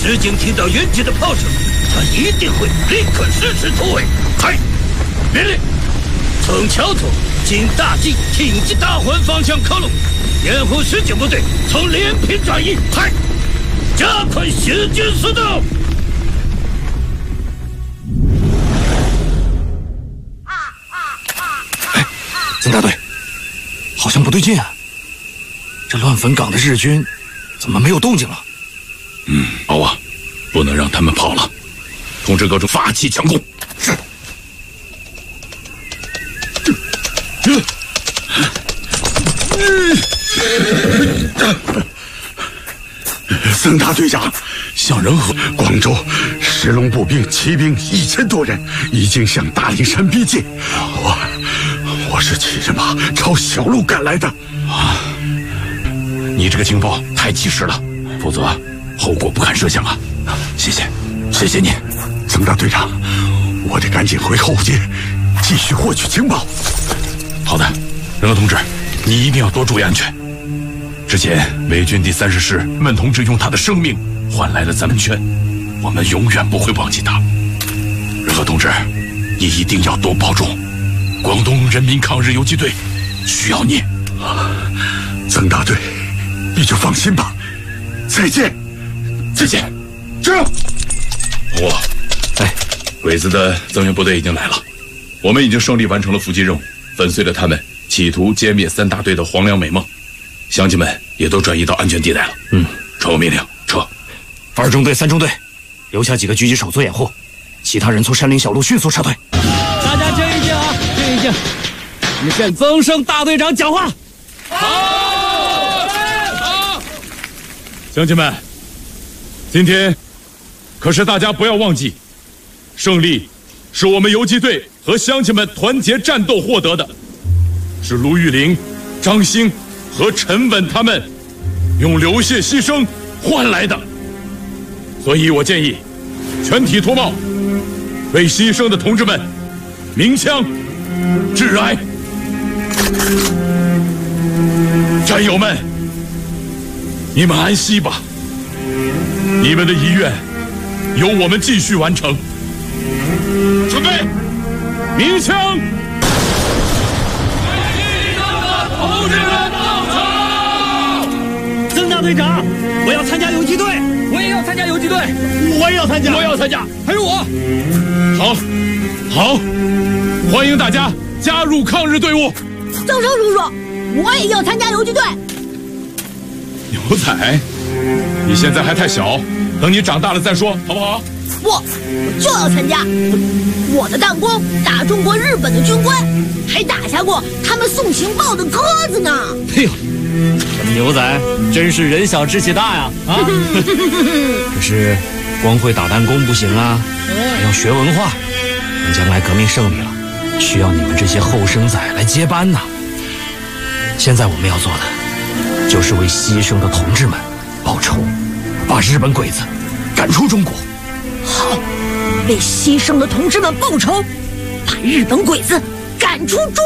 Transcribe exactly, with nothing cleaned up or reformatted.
石井听到远近的炮声，他一定会立刻实施突围。嗨，命令，从桥头经大径挺进大环方向靠拢，掩护石井部队从连平转移。嗨，加快行军速度。 哎，曾大队，好像不对劲啊！这乱坟岗的日军怎么没有动静了？ 嗯，好啊，不能让他们跑了。通知各中发起强攻。是。 曾大队长，向仁和、广州石龙步兵骑兵一千多人已经向大灵山逼近，我我是骑着马朝小路赶来的。 啊，你这个情报太及时了，否则后果不堪设想啊！谢谢，谢谢你， 曾大队长，我得赶紧回后街继续获取情报。 好的，仁和同志，你一定要多注意安全。之前伪军第三十师孟同志用他的生命换来了咱们圈，我们永远不会忘记他。仁和同志，你一定要多保重。广东人民抗日游击队需要你。 曾大队，你就放心吧。再见， 再见。这，我，哎，鬼子的增援部队已经来了，我们已经胜利完成了伏击任务，粉碎了他们企图歼灭三大队的黄粱美梦。乡亲们也都转移到安全地带了。嗯，传我命令，撤。 二中队、三中队，留下几个狙击手做掩护，其他人从山林小路迅速撤退。 大家静一静啊，静一静。你跟曾生大队长讲话。 好，好。乡亲们，今天可是大家不要忘记，胜利是我们游击队和乡亲们团结战斗获得的，是卢玉玲、张兴和陈稳他们用流血牺牲换来的，所以我建议全体脱帽，为牺牲的同志们鸣枪致哀。战友们，你们安息吧，你们的遗愿由我们继续完成。准备，鸣枪！同志们到场！ 曾大队长，我要参加游击队，我也要参加游击队，我也要参加，我也要参加，还有我。 好，好，欢迎大家加入抗日队伍。 曾生叔叔，我也要参加游击队。 牛仔，你现在还太小，等你长大了再说，好不好？ 不，我就要参加。我的弹弓打中过日本的军官，还打下过他们送情报的鸽子呢。 哎呦，咱们牛仔真是人小志气大呀！啊， 可是光会打弹弓不行啊，还要学文化。等将来革命胜利了，需要你们这些后生仔来接班呐。现在我们要做的，就是为牺牲的同志们报仇，把日本鬼子赶出中国。 好，为牺牲的同志们报仇，把日本鬼子赶出中